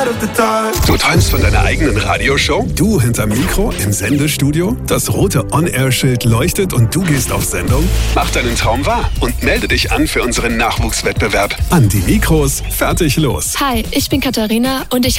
Du träumst von deiner eigenen Radioshow? Du hinterm Mikro im Sendestudio? Das rote On-Air-Schild leuchtet und du gehst auf Sendung? Mach deinen Traum wahr und melde dich an für unseren Nachwuchswettbewerb. An die Mikros, fertig, los! Hi, ich bin Katharina und ich